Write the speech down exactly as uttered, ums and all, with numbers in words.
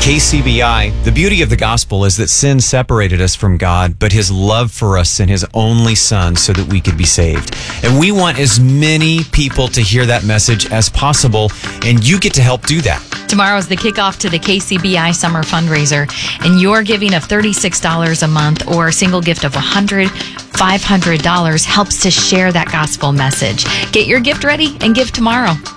K C B I, the beauty of the gospel is that sin separated us from God, but his love for us sent his only son so that we could be saved. And we want as many people to hear that message as possible, and you get to help do that. Tomorrow is the kickoff to the K C B I Summer Fundraiser, and your giving of thirty-six dollars a month or a single gift of one hundred dollars, five hundred dollars helps to share that gospel message. Get your gift ready and give tomorrow.